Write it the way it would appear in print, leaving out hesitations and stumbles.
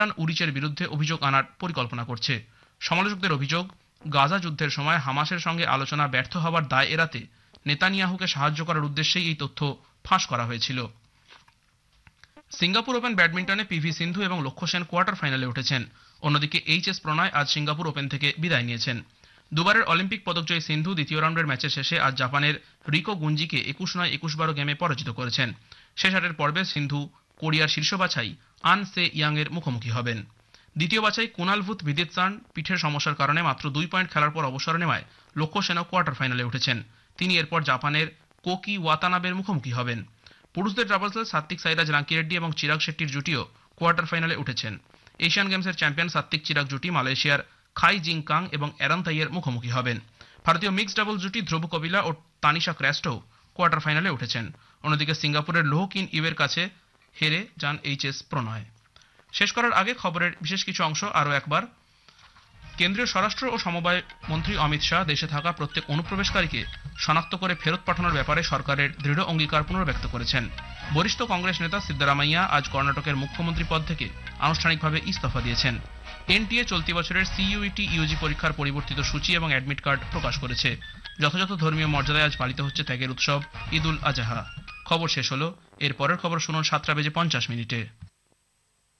উরিচের বিরুদ্ধে অভিযোগ আনার পরিকল্পনা করছে। সমালোচকদের অভিযোগ, গাজা যুদ্ধের সময় হামাসের সঙ্গে আলোচনা ব্যর্থ হওয়ার দায় এড়াতে নেতানিয়াহুকে সাহায্য করার উদ্দেশ্যেই এই তথ্য ফাঁস করা হয়েছিল। সিঙ্গাপুর ওপেন ব্যাডমিন্টনে পিভি সিন্ধু এবং লক্ষ্য সেন কোয়ার্টার ফাইনালে উঠেছেন। অন্যদিকে এইচএস প্রণয় আজ সিঙ্গাপুর ওপেন থেকে বিদায় নিয়েছেন। দুবারের অলিম্পিক পদকজয়ী সিন্ধু দ্বিতীয় রাউন্ডের ম্যাচের শেষে আজ জাপানের রিকো গুঞ্জিকে 21-9 গেমে পরাজিত করেছেন। শেষ 8 পর্বে সিন্ধু কোরিয়ার শীর্ষ বাছাই আন সে ইয়াং এর মুখোমুখি হবেন। দ্বিতীয় বাছাই কুনালভূত ভিদিতসান পিঠের সমস্যার কারণে মাত্র 2 পয়েন্ট খেলার পর অবসর নেওয়ায় লক্ষ্য সেনও কোয়ার্টার ফাইনালে উঠেছেন। তিনি এরপর জাপানের কোকি ওয়াতানাবের মুখোমুখি হবেন। পুরুষদের ডাবলসে সাত্বিক সাইরাজ রাঙ্কিরেড্ডি এবং চিরাগ শেট্টির জুটিও কোয়ার্টার ফাইনালে উঠেছেন। এশিয়ান গেমসের চ্যাম্পিয়ন সাত্বিক চিরাগ জুটি মালয়েশিয়ার খাই জিং কাং এবং অ্যারান তাইয়ের মুখোমুখি হবেন। ভারতীয় মিক্সড ডাবল জুটি ধ্রুব কপিলা ও তানিশা ক্র্যাস্টো কোয়ার্টার ফাইনালে উঠেছেন। অন্যদিকে সিঙ্গাপুরের লোহ কিন ইউয়ের কাছে হেরে যান এইচএস প্রণয়। শেষ করার আগে খবরের বিশেষ কিছু অংশ আরও একবার। কেন্দ্রীয় স্বরাষ্ট্র ও সমবায় মন্ত্রী অমিত শাহ দেশে থাকা প্রত্যেক অনুপ্রবেশকারীকে শনাক্ত করে ফেরত পাঠানোর ব্যাপারে সরকারের দৃঢ় অঙ্গীকার পুনর্ব্যক্ত করেছেন। বরিষ্ঠ কংগ্রেস নেতা সিদ্দারামাইয়া আজ কর্ণাটকের মুখ্যমন্ত্রী পদ থেকে আনুষ্ঠানিকভাবে ইস্তফা দিয়েছেন। এনটিএ চলতি বছরের সিইউইটি ইউজি পরীক্ষার পরিবর্তিত সূচি এবং অ্যাডমিট কার্ড প্রকাশ করেছে। যথাযথ ধর্মীয় মর্যাদায় আজ পালিত হচ্ছে ত্যাগের উৎসব ঈদ উল আজহা। খবর শেষ হলো। এর পরের খবর শুনুন 7টা বেজে 50 মিনিটে।